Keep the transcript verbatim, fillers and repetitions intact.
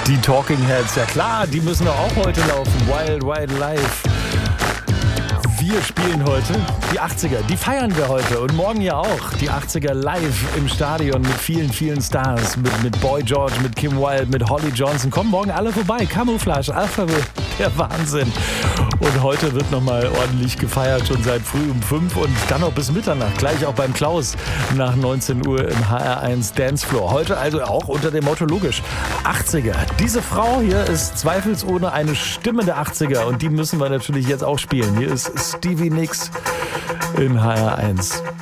Die Talking Heads, ja klar, die müssen doch auch heute laufen. Wild Wild Life. Wir spielen heute die achtziger, die feiern wir heute und morgen ja auch. Die achtziger live im Stadion mit vielen, vielen Stars. Mit, mit Boy George, mit Kim Wilde, mit Holly Johnson. Kommen morgen alle vorbei. Camouflage, Alphabet, der Wahnsinn. Und heute wird nochmal ordentlich gefeiert, schon seit früh um fünf und dann noch bis Mitternacht. Gleich auch beim Klaus nach neunzehn Uhr im H R eins Dancefloor. Heute also auch unter dem Motto logisch achtziger. Diese Frau hier ist zweifelsohne eine Stimme der achtziger und die müssen wir natürlich jetzt auch spielen. Hier ist Stevie Nicks in H R eins.